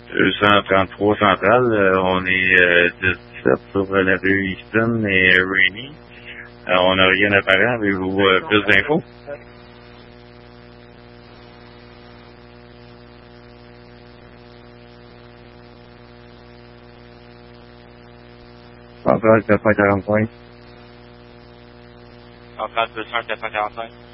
233 centrale, on est 17 sur la rue Easton et Rainy. On n'a rien apparent. Avez-vous plus d'infos? Centrale 445. Centrale 200 445.